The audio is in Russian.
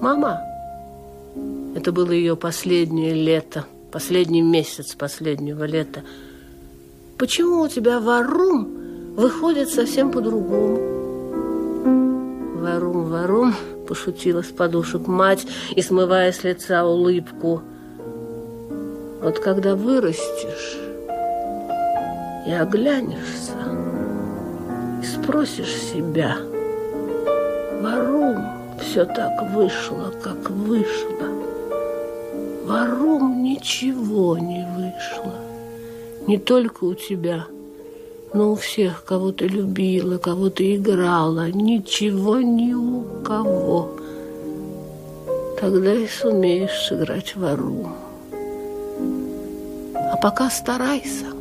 «Мама!» Это было ее последнее лето, последний месяц последнего лета. «Почему у тебя варум выходит совсем по-другому?» «Варум, варум!» – пошутила с подушек мать и смывая с лица улыбку. «Вот когда вырастешь и оглянешься, и спросишь себя, варум, все так вышло, как вышло. Варум, ничего не вышло. Не только у тебя, но у всех, кого ты любила, кого ты играла. Ничего ни у кого. Тогда и сумеешь сыграть варум. А пока старайся».